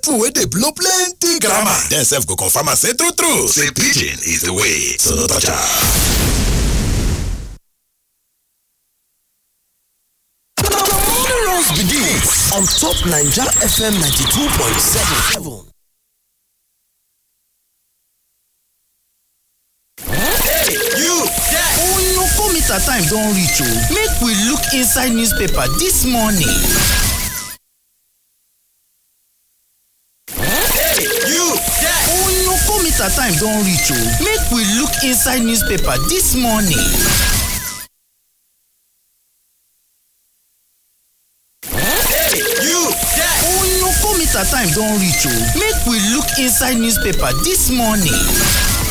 People wey dey blow plenty grammar. Dem sef go confirm and say true. Say pidgin is the way. So no touch am. Begins on top Naija FM 92.7. Hey, you there! Onokometer time don reach o. Make we look inside newspaper this morning. Hey, you there! Onokometer time don reach o. Make we look inside newspaper this morning. Onokometer time don reach o. Make we look inside newspaper this morning.